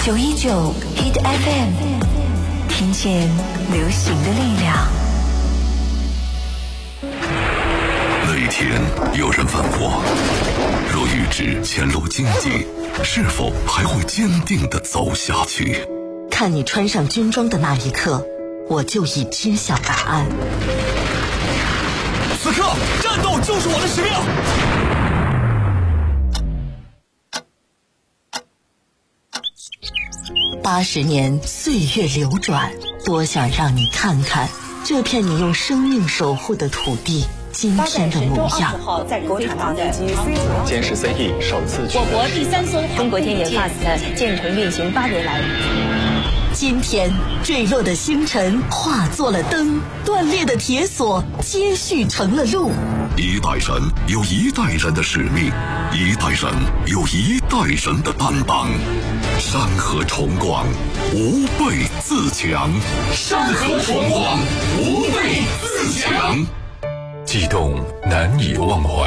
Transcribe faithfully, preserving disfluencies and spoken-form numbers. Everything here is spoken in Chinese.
九一九 Hit F M， 听见流行的力量。 那一天有人问我，若预知前路荆棘，是否还会坚定地走下去？ 看你穿上军装的那一刻，我就已知晓答案。 此刻，战斗就是我的使命。 八十年岁月流转，多想让你看看这片你用生命守护的土地今天的模样。 国产航天机歼十 C E 首次取得我国第三艘中国天眼 Fast 建成运行八年来， 今天坠落的星辰化作了灯，断裂的铁索接续成了路。 一代人有一代人的使命，一代人有一代人的担当。山河重光，吾辈自强。山河重光，吾辈自强。 悸动难以忘怀。